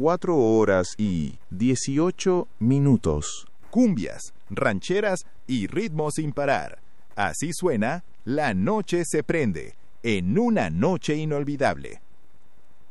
4:18. Cumbias, rancheras y ritmos sin parar. Así suena La Noche se prende, en una noche inolvidable.